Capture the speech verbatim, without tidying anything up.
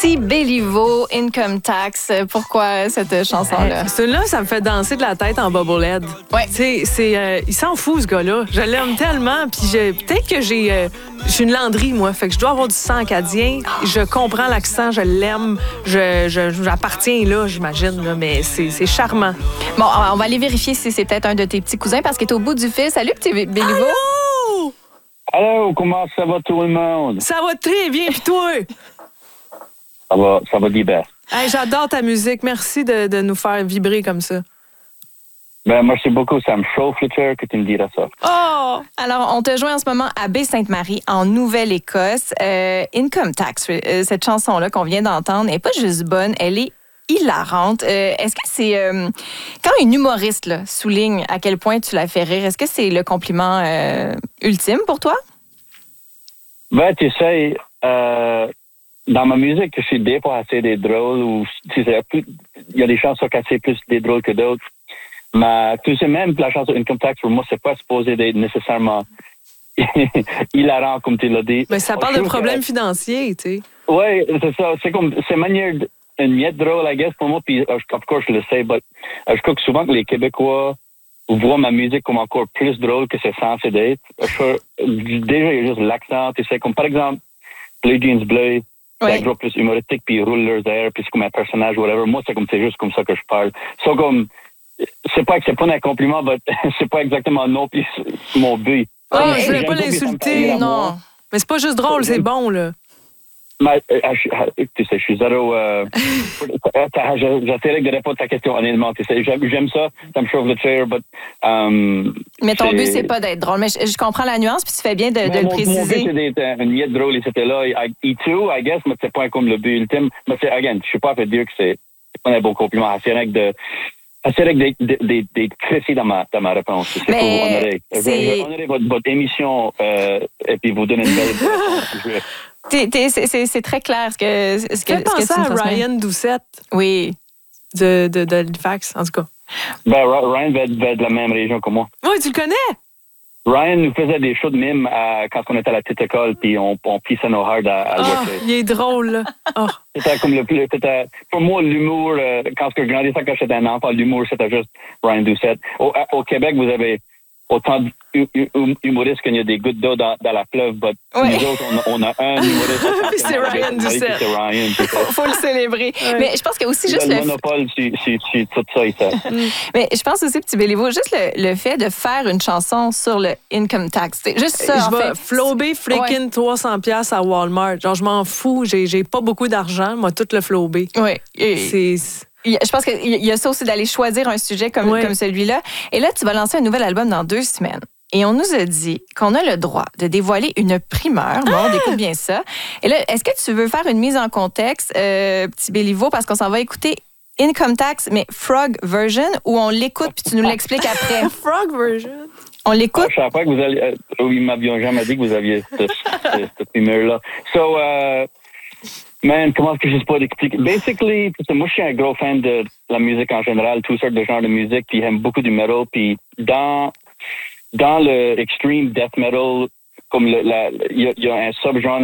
Petit Béliveau, Income Tax. Pourquoi cette chanson-là? Euh, Celui-là, ça me fait danser de la tête en bobblehead. Ouais. Tu sais, c'est, euh, il s'en fout, ce gars-là. Je l'aime tellement. Puis je- peut-être que j'ai, euh, j'ai une landrie, moi. Fait que je dois avoir du sang acadien. Je comprends l'accent, je l'aime. Je, je, j'appartiens là, j'imagine. Là, mais c'est, c'est charmant. Bon, on va aller vérifier si c'est peut-être un de tes petits cousins parce qu'il est au bout du fil. Salut, Petit Béliveau. Allô? Allô, comment ça va tout le monde? Ça va très bien, puis toi? Ça va, ça va bien. Hey, j'adore ta musique. Merci de, de nous faire vibrer comme ça. Ben, merci beaucoup. Ça me chauffe le cœur que tu me diras ça. Oh! Alors, on te joint en ce moment à Baie-Sainte-Marie, en Nouvelle-Écosse. Euh, Income Tax, euh, cette chanson-là qu'on vient d'entendre, n'est pas juste bonne, elle est hilarante. Euh, est-ce que c'est... Euh, quand une humoriste là, souligne à quel point tu la fais rire, est-ce que c'est le compliment euh, ultime pour toi? Ben, tu sais, euh, dans ma musique, je suis des fois assez des drôles ou tu sais, plus- il y a des chansons qui sont assez plus des drôles que d'autres. Mais tu sais, même la chanson Income Tax, pour moi, c'est pas supposé d'être nécessairement hilarant, comme tu l'as dit. Mais ça parle Je de trouve que- problèmes financiers, tu sais. Oui, c'est ça. C'est comme, c'est manière, de- une miette drôle, I guess, pour moi. Puis, uh, of course, je le sais, but uh, je crois que souvent que les Québécois voient ma musique comme encore plus drôle que c'est censé d'être. Je, déjà, il y a juste l'accent, tu sais, comme par exemple, Blue Jeans Bleu, c'est Oui. un gros plus humoristique, puis ils roulent leurs airs, puis c'est comme un personnage, whatever. Moi, c'est comme, c'est juste comme ça que je parle. So, comme, c'est pas que c'est pas un compliment, mais c'est pas exactement non plus mon but. Oh, Ouais, je voulais J'aime pas que ça me l'insulter. parle à moi. Non. Mais c'est pas juste drôle, c'est bon, là. Mais, euh, je, euh, tu sais, je suis zéro. Euh, je- J'essaierai de répondre à ta question honnêtement. Tu sais, j'aime, j'aime ça, ça me chauffe le chair, but, um, Mais ton but, c'est pas d'être drôle. Mais je, je comprends la nuance, puis tu fais bien de, de mais le mon, mon but, préciser. c'est d'être euh, une miette drôle et c'était là. I, I too, I guess, mais c'est pas comme le but ultime. Mais c'est, again, je suis pas fait dire que c'est, c'est pas un bon compliment. C'est vrai que de. C'est vrai que d'être, d'être, d'être précis dans ma, dans ma réponse. C'est Mais pour vous honorer. Je c'est- vais honorer votre, votre émission euh, et puis vous donner une belle réponse. Je- T'es- t'es- c'est, c'est- c'est très clair ce que, ce que, Fais ce que penser tu me à transmets. Ryan Doucette Oui. de, de, de Halifax, en tout cas. Ben, Ra- Ryan va être, va être de la même région que moi. Oui, tu le connais? Ryan nous faisait des shows de mime à- quand on était à la petite école, puis on, on pissait nos hard à, à Ah, Worcester. il est drôle, là. Oh. C'était comme le plus. C'était, pour moi, l'humour, euh, quand je grandissais, quand j'étais un enfant, l'humour, c'était juste Ryan Doucette. Au, à- au Québec, vous avez autant d'humoristes qu'il y a des gouttes d'eau dans, dans la fleuve, mais Ouais. nous autres, on a, on a un humoriste. Puis c'est Ryan Doucette. C'est Ryan. C'est ça. Faut, faut le célébrer. Ouais. Mais je pense que aussi Il juste a le le monopole sur, sur, sur tout ça, ici. mais je pense aussi, Petit Béliveau, juste le, le fait de faire une chanson sur le income tax. C'est juste ça, en je vais fait. flober freaking trois cents piastres à Walmart. Genre, je m'en fous. J'ai, j'ai pas beaucoup d'argent. Moi, tout le flober. Oui. Et- C'est... il y a- Je pense qu'il y a ça aussi d'aller choisir un sujet comme, Ouais. comme celui-là. Et là, tu vas lancer un nouvel album dans deux semaines. Et on nous a dit qu'on a le droit de dévoiler une primeur. Bon, on écoute bien ça. Et là, est-ce que tu veux faire une mise en contexte, euh, Petit Béliveau, parce qu'on s'en va écouter Income Tax, mais Frog version, ou on l'écoute puis tu nous l'expliques après? Frog version. On l'écoute? Je savais pas que vous alliez. Euh, oui, ils m'avaient jamais dit que vous aviez cette, cette, cette primeur-là. So, uh, man, comment est-ce que je sais pas d'expliquer? Basically, parce que moi, je suis un gros fan de la musique en général, toutes sortes de genres de musique, puis j'aime beaucoup du metal. Puis dans, dans le extreme death metal, comme le, la, il y, a- il y a un subgenre